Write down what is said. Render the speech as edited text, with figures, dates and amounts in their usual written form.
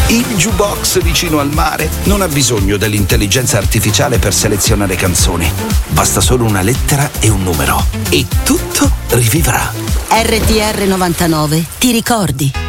Il jukebox vicino al mare non ha bisogno dell'intelligenza artificiale per selezionare canzoni. Basta solo una lettera e un numero e tutto rivivrà. RTR 99, ti ricordi?